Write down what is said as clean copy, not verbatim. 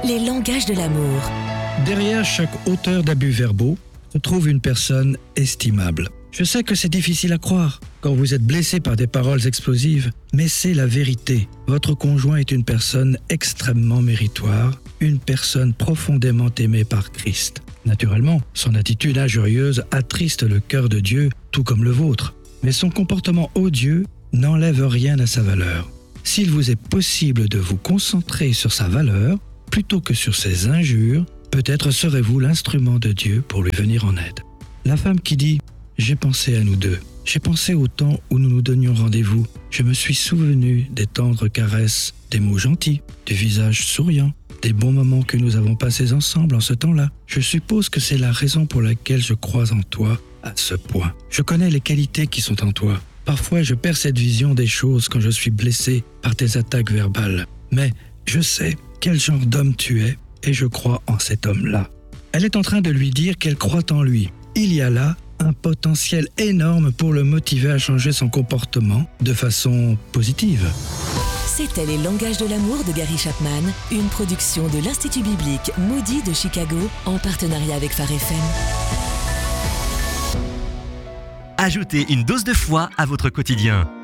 les langages de l'amour. Derrière chaque auteur d'abus verbaux se trouve une personne estimable. Je sais que c'est difficile à croire quand vous êtes blessé par des paroles explosives, mais c'est la vérité. Votre conjoint est une personne extrêmement méritoire, une personne profondément aimée par Christ. Naturellement, son attitude injurieuse attriste le cœur de Dieu, tout comme le vôtre. Mais son comportement odieux n'enlève rien à sa valeur. S'il vous est possible de vous concentrer sur sa valeur, plutôt que sur ses injures, peut-être serez-vous l'instrument de Dieu pour lui venir en aide. La femme qui dit « J'ai pensé à nous deux. J'ai pensé au temps où nous nous donnions rendez-vous. Je me suis souvenu des tendres caresses, des mots gentils, du visage souriant, des bons moments que nous avons passés ensemble en ce temps-là. Je suppose que c'est la raison pour laquelle je crois en toi à ce point. Je connais les qualités qui sont en toi. Parfois, je perds cette vision des choses quand je suis blessé par tes attaques verbales. Mais je sais quel genre d'homme tu es et je crois en cet homme-là. » Elle est en train de lui dire qu'elle croit en lui. Il y a là un potentiel énorme pour le motiver à changer son comportement de façon positive. C'était Les langages de l'amour de Gary Chapman, une production de l'Institut biblique Moody de Chicago en partenariat avec Phare FM. Ajoutez une dose de foi à votre quotidien.